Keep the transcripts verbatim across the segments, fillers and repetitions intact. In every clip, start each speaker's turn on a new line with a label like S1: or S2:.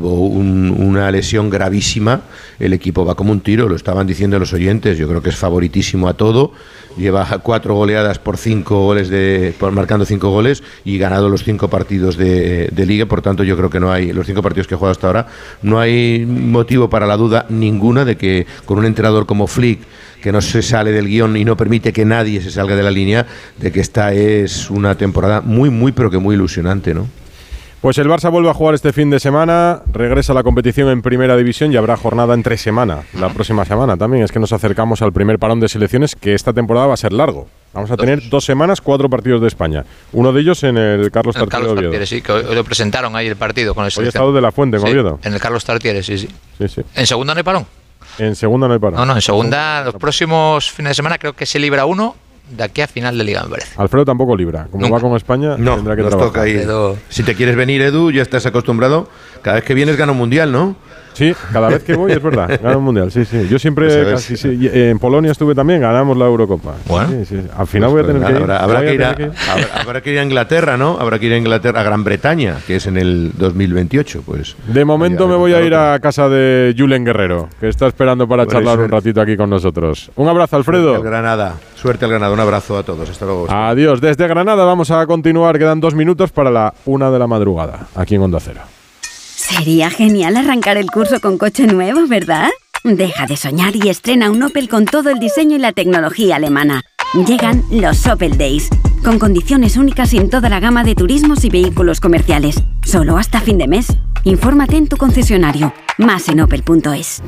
S1: salvo un, una lesión gravísima, el equipo va como un tiro, lo estaban diciendo los oyentes, yo creo que es favoritísimo a todo, lleva cuatro goleadas por cinco goles, de por marcando cinco goles y ganado los cinco partidos de, de Liga, por tanto yo creo que no hay, los cinco partidos que ha jugado hasta ahora, no hay motivo para la duda ninguna de que con un entrenador como Flick, que no se sale del guión y no permite que nadie se salga de la línea, de que esta es una temporada muy, muy, pero que muy ilusionante, ¿no?
S2: Pues el Barça vuelve a jugar este fin de semana, regresa a la competición en Primera División y habrá jornada entre semana, la próxima semana también. Es que nos acercamos al primer parón de selecciones, que esta temporada va a ser largo. Vamos a tener dos semanas, cuatro partidos de España. Uno de ellos en el Carlos
S3: el
S2: Tartiere
S3: Carlos
S2: Oviedo.
S3: Tartiere, sí, que hoy lo presentaron ahí el partido con el
S2: Hoy ha estado de la Fuente en
S3: sí,
S2: Oviedo.
S3: En el Carlos Tartiere, sí, sí.
S2: sí, sí.
S3: ¿En segunda no hay parón?
S2: En segunda no hay parón.
S3: No, no, en segunda, los próximos fines de semana creo que se libra uno de aquí a final de Liga, me parece.
S2: Alfredo tampoco libra. Como
S3: Nunca.
S2: va con España,
S1: no,
S2: tendrá que
S1: nos
S2: trabajar.
S1: Toca ir. Si te quieres venir, Edu, ya estás acostumbrado. Cada vez que vienes gana un mundial, ¿no?
S2: Sí, cada vez que voy es verdad, gana un mundial, sí, sí. Yo siempre,
S1: Pues
S2: casi, sí, en Polonia estuve también, ganamos la Eurocopa.
S3: Bueno.
S2: Sí, sí. Al final
S1: Pues
S2: voy a tener
S1: nada,
S2: que ir.
S1: Habrá, habrá,
S2: voy
S1: que ir a,
S2: tener que ir.
S1: habrá, habrá que ir a Inglaterra, ¿no? Habrá que ir a Inglaterra, a Gran Bretaña, que es en el dos mil veintiocho, pues.
S2: De momento me voy a ir a casa de Julen Guerrero, que está esperando para
S1: Pues
S2: charlar
S1: suerte.
S2: un ratito aquí con nosotros. Un abrazo, Alfredo.
S1: Suerte al Granada, suerte al Granada, un abrazo a todos, hasta luego.
S2: Adiós. Desde Granada vamos a continuar, quedan dos minutos para la una de la madrugada, aquí en Onda Cero.
S4: Sería genial arrancar el curso con coche nuevo, ¿verdad? Deja de soñar y estrena un Opel con todo el diseño y la tecnología alemana. Llegan los Opel Days, con condiciones únicas en toda la gama de turismos y vehículos comerciales. Solo hasta fin de mes. Infórmate en tu concesionario. Más en opel punto es.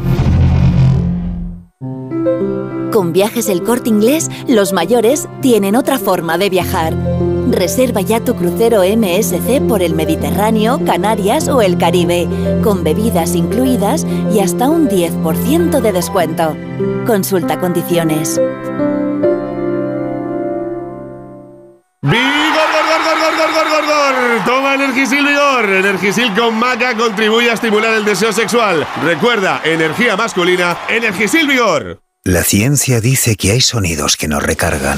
S5: Con Viajes El Corte Inglés, los mayores tienen otra forma de viajar. Reserva ya tu crucero M S C por el Mediterráneo, Canarias o el Caribe, con bebidas incluidas y hasta un diez por ciento de descuento. Consulta condiciones.
S6: ¡Vigor, gor, gor, gor, gor, gor, gor, gor! Toma Energisil Vigor. Energisil con maca contribuye a estimular el deseo sexual. Recuerda, energía masculina, Energisil Vigor.
S7: La ciencia dice que hay sonidos que nos recargan.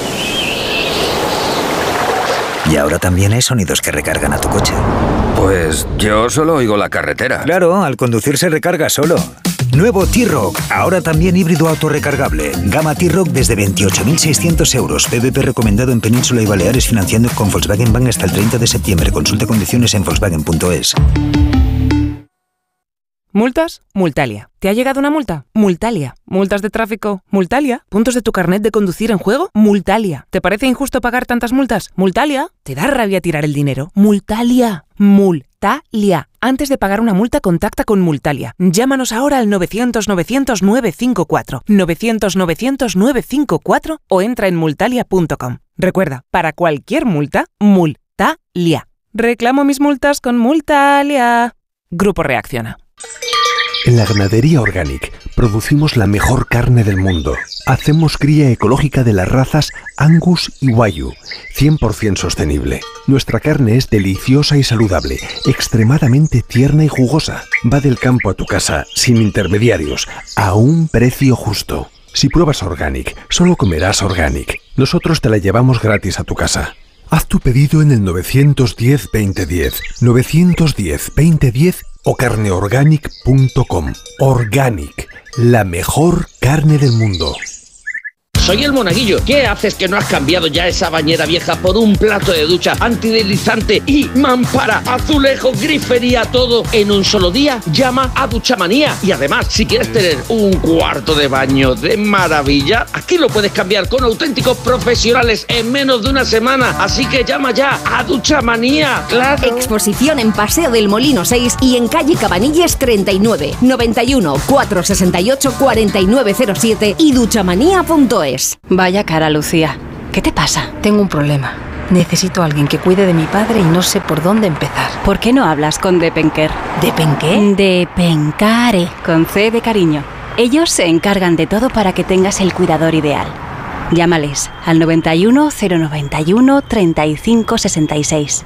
S7: Y ahora también hay sonidos que recargan a tu coche.
S8: Pues yo solo oigo la carretera.
S7: Claro, al conducir se recarga solo. Nuevo T-Roc, ahora también híbrido autorrecargable. Gama T-Roc desde veintiocho mil seiscientos euros. P V P recomendado en Península y Baleares, financiando con Volkswagen Bank hasta el treinta de septiembre. Consulte condiciones en volkswagen punto es.
S9: ¿Multas? Multalia. ¿Te ha llegado una multa? Multalia. ¿Multas de tráfico? Multalia. ¿Puntos de tu carnet de conducir en juego? Multalia. ¿Te parece injusto pagar tantas multas? Multalia. ¿Te da rabia tirar el dinero? Multalia. Multalia. Antes de pagar una multa, contacta con Multalia. Llámanos ahora al novecientos novecientos nueve cinco cuatro, novecientos novecientos nueve cinco cuatro o entra en multalia punto com. Recuerda, para cualquier multa, Multalia. Reclamo mis multas con Multalia. Grupo Reacciona.
S10: En la Ganadería Organic producimos la mejor carne del mundo. Hacemos cría ecológica de las razas Angus y Wagyu, cien por ciento sostenible. Nuestra carne es deliciosa y saludable, extremadamente tierna y jugosa. Va del campo a tu casa, sin intermediarios, a un precio justo. Si pruebas Organic, solo comerás Organic. Nosotros te la llevamos gratis a tu casa. Haz tu pedido en el nueve uno cero, veinte diez, nueve uno cero, veinte diez o carne organic punto com. Organic, la mejor carne del mundo.
S11: Soy el Monaguillo. ¿Qué haces que no has cambiado ya esa bañera vieja por un plato de ducha antideslizante y mampara, azulejo, grifería, todo en un solo día? Llama a Duchamanía. Y además, si quieres tener un cuarto de baño de maravilla, aquí lo puedes cambiar con auténticos profesionales en menos de una semana. Así que llama ya a Duchamanía. ¡Claro!
S12: Exposición en Paseo del Molino seis y en calle Cabanilles treinta y nueve, noventa y uno, cuatrocientos sesenta y ocho, cuarenta y nueve cero siete y duchamanía punto es.
S13: Vaya cara, Lucía. ¿Qué te pasa? Tengo un problema. Necesito a alguien que cuide de mi padre y no sé por dónde empezar.
S14: ¿Por qué no hablas con Depenker?
S13: ¿Depenqué?
S14: Depencare, con C de cariño. Ellos se encargan de todo para que tengas el cuidador ideal. Llámales al noventa y uno, cero noventa y uno, treinta y cinco sesenta y seis.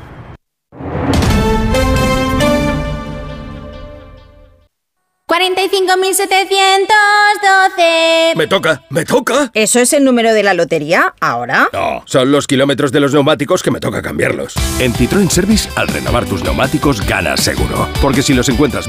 S15: cuarenta y cinco mil setecientos doce.
S16: Me toca, me toca.
S17: ¿Eso es el número de la lotería ahora?
S16: No, son los kilómetros de los neumáticos que me toca cambiarlos.
S18: En Citroën Service, al renovar tus neumáticos, ganas seguro. Porque si los encuentras